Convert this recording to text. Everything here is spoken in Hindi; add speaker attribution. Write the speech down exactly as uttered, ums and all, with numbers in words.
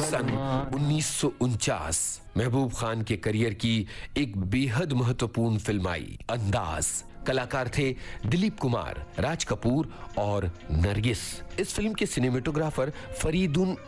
Speaker 1: सन उन्नीस सौ उनचास महबूब खान के करियर की एक बेहद महत्वपूर्ण फिल्म आई, अंदाज। कलाकार थे दिलीप कुमार, राज कपूर और नरगिस। इस फिल्म के सिनेमेटोग्राफर फरीदुन